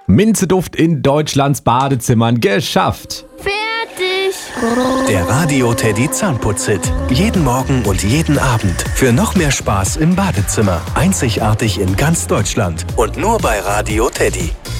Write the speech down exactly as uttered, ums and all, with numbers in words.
Minzeduft in Deutschlands Badezimmern geschafft. Fertig! Der Radio Teddy Zahnputz-Hit. Jeden Morgen und jeden Abend. Für noch mehr Spaß im Badezimmer. Einzigartig in ganz Deutschland. Und nur bei Radio Teddy.